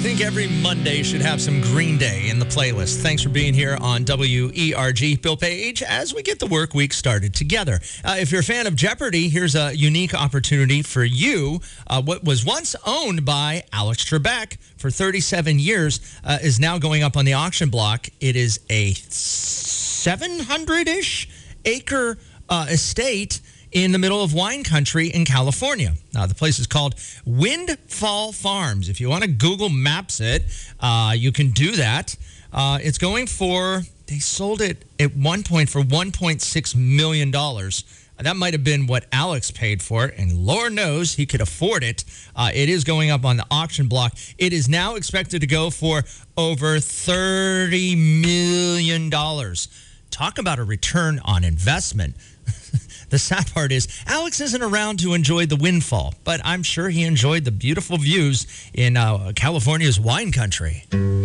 think every Monday should have some Green Day in the playlist. Thanks for being here on WERG. Bill Page, as we get the work week started together. If you're a fan of Jeopardy, here's a unique opportunity for you. What was once owned by Alex Trebek for 37 years is now going up on the auction block. It is a 700-ish acre estate in the middle of wine country in California. Now, the place is called Windfall Farms. If you want to Google Maps it, you can do that. It's going for, they sold it at one point for $1.6 million. That might have been what Alex paid for it, and Lord knows he could afford it. It is going up on the auction block. It is now expected to go for over $30 million. Talk about a return on investment. The sad part is Alex isn't around to enjoy the windfall, but I'm sure he enjoyed the beautiful views in California's wine country.